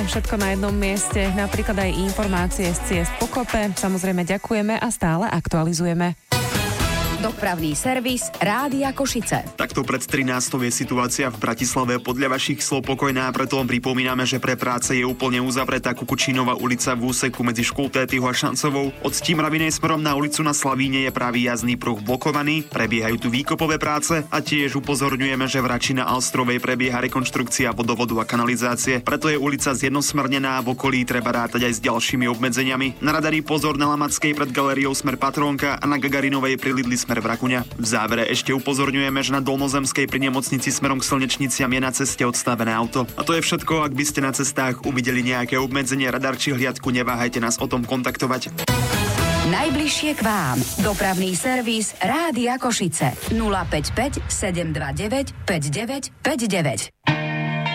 Všetko na jednom mieste, napríklad aj informácie z ciest po kope. Samozrejme ďakujeme a stále aktualizujeme. Dopravný servis Rádia Košice. Takto pred 13. je situácia v Bratislave podľa vašich slov pokojná, preto len pripomíname, že pre práce je úplne uzavretá Kukučínová ulica v úseku medzi Škultétyho a Šancovou. Od Stimravinej smerom na ulicu na Slavíne je pravý jazdný pruh blokovaný, prebiehajú tu výkopové práce a tiež upozorňujeme, že v Rači na Alstrovej prebieha rekonštrukcia vodovodu a kanalizácie, preto je ulica zjednosmernená a v okolí treba rátať aj s ďalšími obmedzeniami. Na radari pozor na Lamackej pred galériou smer Patrónka a na Gagarinovej pri Lidli smer Vrakuňa. V závere ešte upozorňujeme, že na Dolnozemskej pri nemocnici smerom k Slnečniciam je na ceste odstavené auto. A to je všetko, ak by ste na cestách uvideli nejaké obmedzenie, radar či hliadku, neváhajte nás o tom kontaktovať. Najbližšie k vám. Dopravný servis Rádia Košice. 055 729 5959.